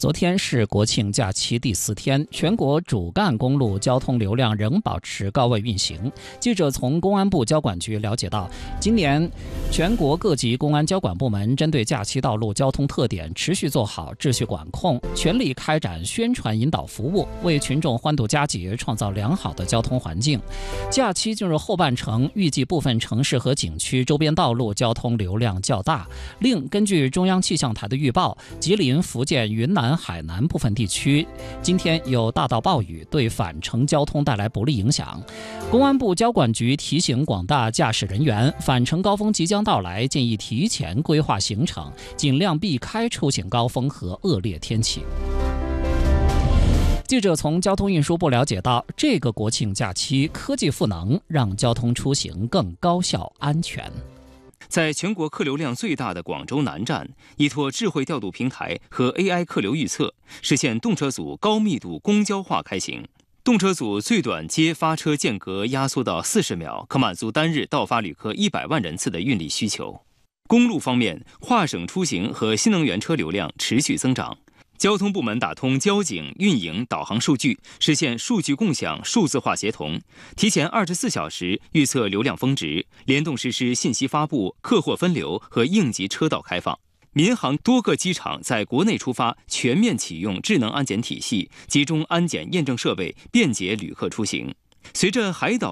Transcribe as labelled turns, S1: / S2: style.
S1: 昨天是国庆假期第4天，全国主干公路交通流量仍保持高位运行。记者从公安部交管局了解到，今年全国各级公安交管部门针对假期道路交通特点，持续做好秩序管控，全力开展宣传引导服务，为群众欢度佳节创造良好的交通环境。假期进入后半程，预计部分城市和景区周边道路交通流量较大。另根据中央气象台的预报，吉林、福建、云南、海南部分地区今天有大到暴雨，对返程交通带来不利影响。公安部交管局提醒广大驾驶人员，返程高峰即将到来，建议提前规划行程，尽量避开出行高峰和恶劣天气。记者从交通运输部了解到，这个国庆假期科技赋能，让交通出行更高效安全。
S2: 在全国客流量最大的广州南站，依托智慧调度平台和 AI 客流预测，实现动车组高密度公交化开行。动车组最短接发车间隔压缩到40秒，可满足单日到发旅客100万人次的运力需求。公路方面，跨省出行和新能源车流量持续增长。交通部门打通交警、运营、导航数据，实现数据共享、数字化协同，提前24小时预测流量峰值，联动实施信息发布、客货分流和应急车道开放。民航多个机场在国内出发全面启用智能安检体系，集中安检验证设备，便捷旅客出行。随着海岛